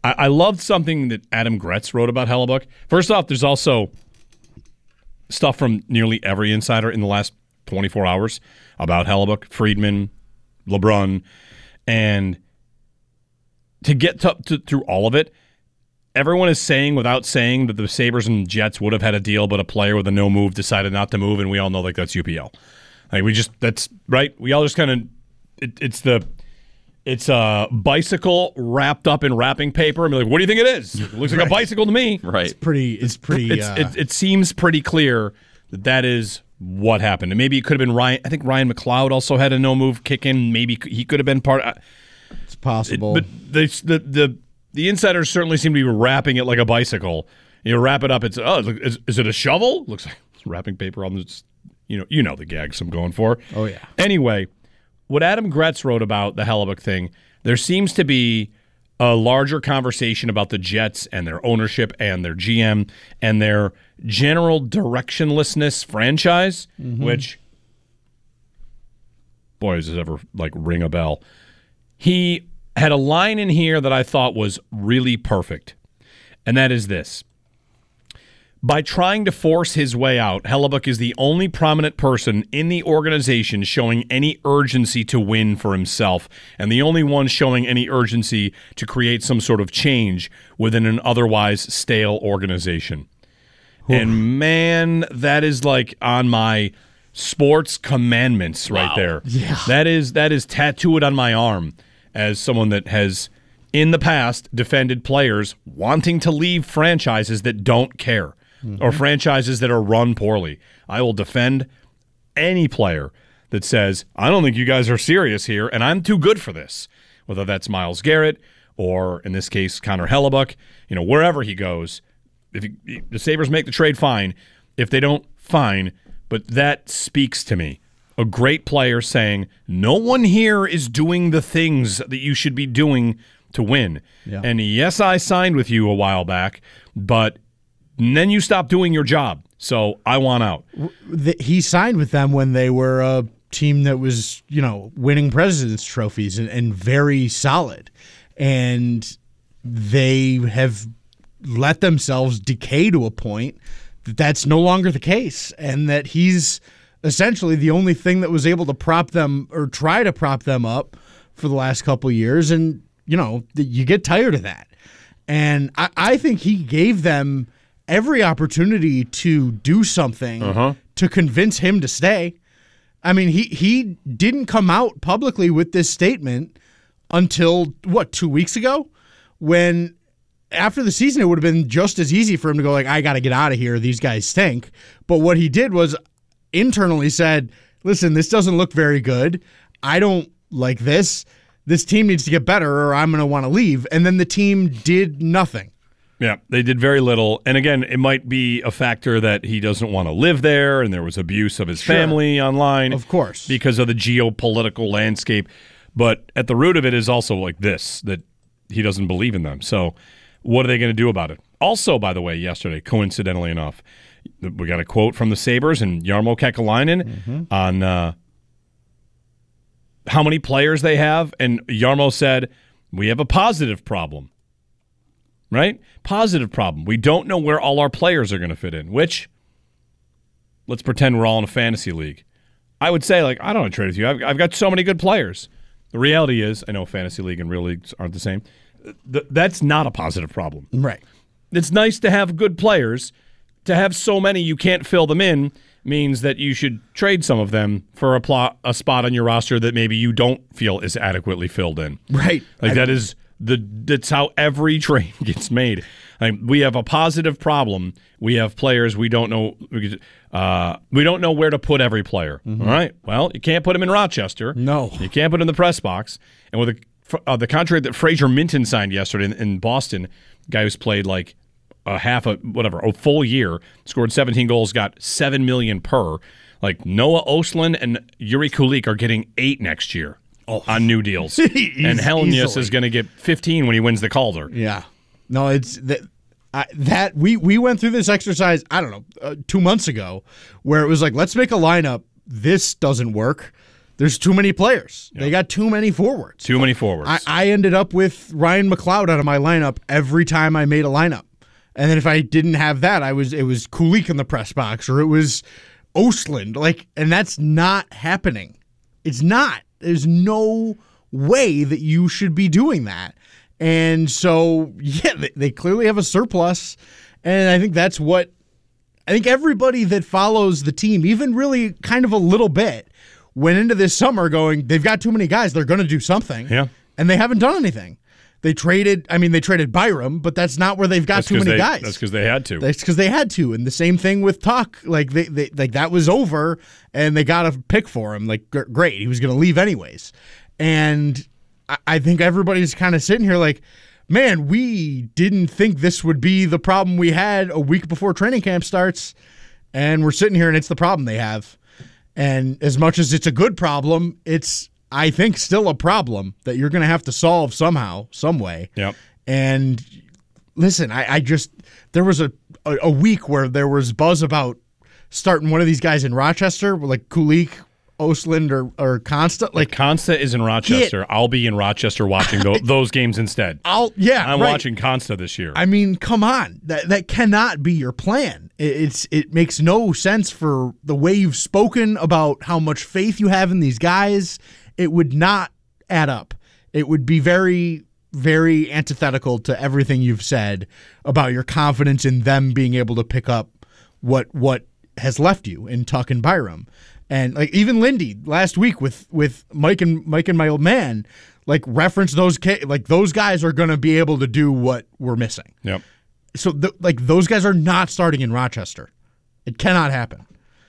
I loved something that Adam Gretz wrote about Hellebuck. First off, there's also stuff from nearly every insider in the last 24 hours about Hellebuck, Friedman, LeBrun, and to get through all of it, everyone is saying without saying that the Sabres and Jets would have had a deal, but a player with a no move decided not to move, and we all know like that's UPL. That's right. We all just kind of it's a bicycle wrapped up in wrapping paper. I'm like, what do you think it is? It looks like a bicycle to me. Right. It's pretty. It seems pretty clear that is what happened. And maybe it could have been Ryan. I think Ryan McLeod also had a no move kick in. Maybe he could have been part. It's possible. But the insiders certainly seem to be wrapping it like a bicycle. You wrap it up. It's is it a shovel? Looks like it's wrapping paper on this. You know the gags I'm going for. Oh yeah. Anyway. What Adam Gretz wrote about the Hellebuck thing, there seems to be a larger conversation about the Jets and their ownership and their GM and their general directionlessness franchise, which, boy, does it ever ring a bell. He had a line in here that I thought was really perfect, and that is this. By trying to force his way out, Hellebuck is the only prominent person in the organization showing any urgency to win for himself, and the only one showing any urgency to create some sort of change within an otherwise stale organization. Oof. And man, that is on my sports commandments right there. Yeah. That is tattooed on my arm as someone that has in the past defended players wanting to leave franchises that don't care. Or franchises that are run poorly. I will defend any player that says, I don't think you guys are serious here, and I'm too good for this. Whether that's Myles Garrett or, in this case, Connor Hellebuck, wherever he goes. If the Sabres make the trade, fine. If they don't, fine. But that speaks to me. A great player saying, no one here is doing the things that you should be doing to win. Yeah. And yes, I signed with you a while back, but then you stop doing your job, so I want out. He signed with them when they were a team that was, winning President's trophies and very solid. And they have let themselves decay to a point that that's no longer the case, and that he's essentially the only thing that was able to prop them or try to prop them up for the last couple of years. And, you get tired of that. And I think he gave them every opportunity to do something to convince him to stay. I mean, he didn't come out publicly with this statement until, 2 weeks ago? When after the season, it would have been just as easy for him to go I got to get out of here. These guys stink. But what he did was internally said, listen, this doesn't look very good. I don't like this. This team needs to get better or I'm going to want to leave. And then the team did nothing. Yeah, they did very little. And again, it might be a factor that he doesn't want to live there and there was abuse of his family online. Of course. Because of the geopolitical landscape. But at the root of it is also that he doesn't believe in them. So what are they going to do about it? Also, by the way, yesterday, coincidentally enough, we got a quote from the Sabres and Jarmo Kekalainen on how many players they have. And Jarmo said, we have a positive problem. Right? Positive problem. We don't know where all our players are going to fit in, which, let's pretend we're all in a fantasy league. I would say, I don't want to trade with you. I've got so many good players. The reality is, I know fantasy league and real leagues aren't the same. That's not a positive problem. Right. It's nice to have good players. To have so many you can't fill them in means that you should trade some of them for a spot on your roster that maybe you don't feel is adequately filled in. Right. That's how every trade gets made. We have a positive problem. We have players we don't know. We don't know where to put every player. All right. Well, you can't put him in Rochester. No. You can't put him in the press box. And with the contract that Fraser Minton signed yesterday in Boston, guy who's played a full year, scored 17 goals, got $7 million per. Noah Ostlund and Yuri Kulik are getting 8 next year. On new deals. And Helenius is going to get 15 when he wins the Calder. Yeah. No, it's that we went through this exercise, I don't know, 2 months ago, where it was let's make a lineup. This doesn't work. There's too many players. They got too many forwards. Too many forwards. I ended up with Ryan McLeod out of my lineup every time I made a lineup. And then if I didn't have that, it was Kulik in the press box, or it was Östlund. And that's not happening. It's not. There's no way that you should be doing that. And so, they clearly have a surplus. And I think that's what everybody that follows the team, even really kind of a little bit, went into this summer going, they've got too many guys. They're going to do something. Yeah. And they haven't done anything. They traded Byram, but that's not where they've got too many guys. That's because they had to. That's because they had to. And the same thing with Tuck. They that was over, and they got a pick for him. Great. He was going to leave anyways. And I think everybody's kind of sitting here like, man, we didn't think this would be the problem we had a week before training camp starts, and we're sitting here and it's the problem they have. And as much as it's a good problem, it's, I think, still a problem that you're going to have to solve somehow, some way. Yep. And listen, I just, there was a week where there was buzz about starting one of these guys in Rochester, like Kulik, Östlund, or Consta. Consta is in Rochester. I'll be in Rochester watching those games instead. I'm right. watching Consta this year. I mean, come on. That cannot be your plan. It makes no sense for the way you've spoken about how much faith you have in these guys. It would not add up. It would be very, very antithetical to everything you've said about your confidence in them being able to pick up what has left you in Tuck and Byram. And even Lindy last week with Mike and my old man, reference those guys are going to be able to do what we're missing. Yep. So those guys are not starting in Rochester. It cannot happen.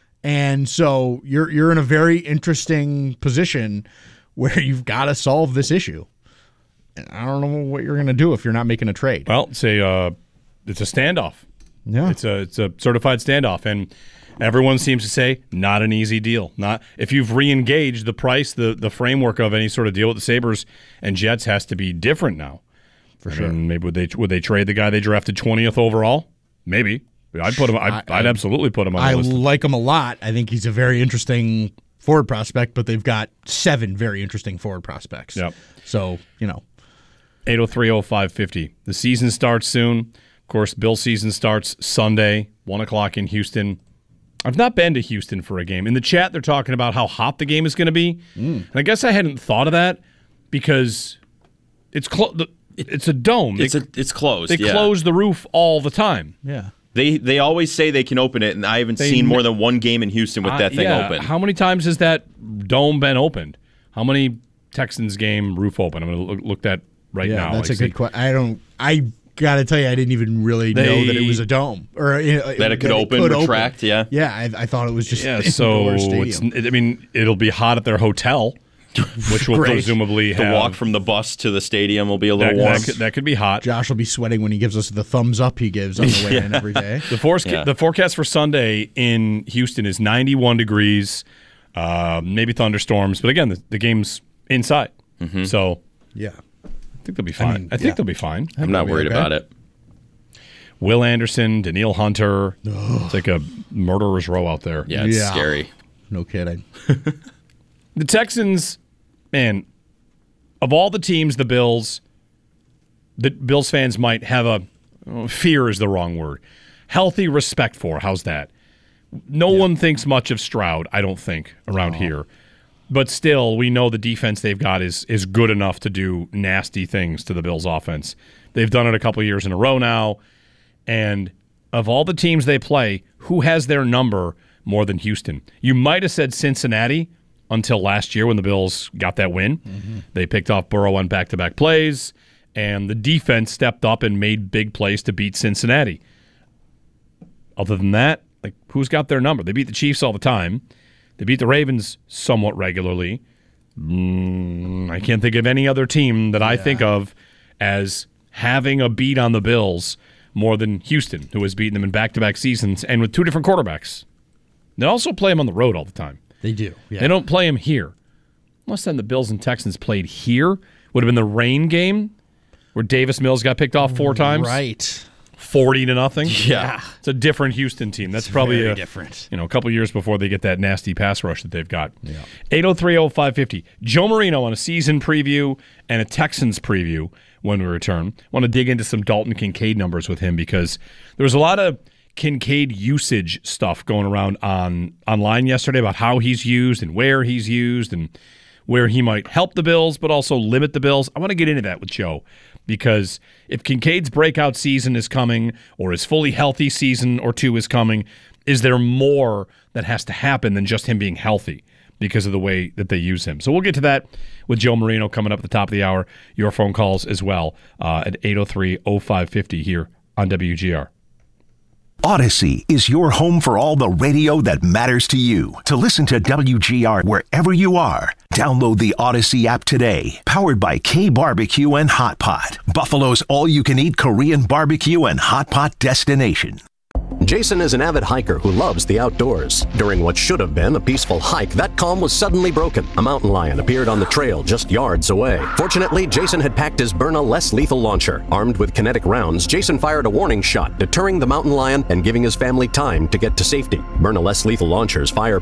And so you're in a very interesting position where you've got to solve this issue. And I don't know what you're going to do if you're not making a trade. Well, it's a standoff. Yeah, it's a certified standoff, and everyone seems to say not an easy deal. Not if you've re-engaged the price, the framework of any sort of deal with the Sabres and Jets has to be different now. For sure. Maybe would they trade the guy they drafted 20th overall? Maybe. I'd put him. I'd absolutely put him on the list. I like him a lot. I think he's a very interesting forward prospect, but they've got 7 very interesting forward prospects. Yep. So 803-0550. The season starts soon. Of course, Bill season starts Sunday, 1:00 in Houston. I've not been to Houston for a game. In the chat, they're talking about how hot the game is going to be. And I guess I hadn't thought of that because it's it's a dome. It's closed. They close the roof all the time. Yeah. They always say they can open it, and I haven't seen more than one game in Houston with that thing open. How many times has that dome been opened? How many Texans game roof open? I'm going to look that now. That's a good question. I got to tell you, I didn't even really know that it was a dome. Or that it could open, retract, Yeah, I thought it was just an so indoor stadium. It'll be hot at their hotel, which will presumably the walk from the bus to the stadium will be a little warm. That could be hot. Josh will be sweating when he gives us the thumbs up he gives on the way in every day. The forecast for Sunday in Houston is 91 degrees, maybe thunderstorms. But again, the game's inside. Mm-hmm. So yeah, I think they'll be fine. I think they'll be fine. I'm not worried about it. Will Anderson, Daniil Hunter. It's like a murderer's row out there. Yeah, it's scary. No kidding. The Texans, man, of all the teams, the Bills fans might have fear is the wrong word, healthy respect for. How's that? No one thinks much of Stroud, I don't think, around here. But still, we know the defense they've got is good enough to do nasty things to the Bills' offense. They've done it a couple years in a row now. And of all the teams they play, who has their number more than Houston? You might have said Cincinnati until last year when the Bills got that win. Mm-hmm. They picked off Burrow on back-to-back plays, and the defense stepped up and made big plays to beat Cincinnati. Other than that, who's got their number? They beat the Chiefs all the time. They beat the Ravens somewhat regularly. I can't think of any other team that I think of as having a beat on the Bills more than Houston, who has beaten them in back-to-back seasons and with 2 different quarterbacks. They also play them on the road all the time. They do. Yeah. They don't play them here. Last time the Bills and Texans played here would have been the rain game where Davis Mills got picked off 4 times. Right. 40-0. Yeah. It's a different Houston team. That's probably very different. A couple years before they get that nasty pass rush that they've got. 803-0550. Joe Marino on a season preview and a Texans preview when we return. Want to dig into some Dalton Kincaid numbers with him because there was a lot of Kincaid usage stuff going around online yesterday about how he's used and where he's used and where he might help the Bills but also limit the Bills. I want to get into that with Joe because if Kincaid's breakout season is coming or his fully healthy season or two is coming, is there more that has to happen than just him being healthy because of the way that they use him? So we'll get to that with Joe Marino coming up at the top of the hour. Your phone calls as well at 803-0550 here on WGR. Odyssey is your home for all the radio that matters to you. To listen to WGR wherever you are, download the Odyssey app today. Powered by K Barbecue and Hot Pot, Buffalo's all-you-can-eat Korean barbecue and hot pot destination. Jason is an avid hiker who loves the outdoors. During what should have been a peaceful hike, that calm was suddenly broken. A mountain lion appeared on the trail just yards away. Fortunately, Jason had packed his Byrna less lethal launcher. Armed with kinetic rounds, Jason fired a warning shot, deterring the mountain lion and giving his family time to get to safety. Byrna less lethal launchers fire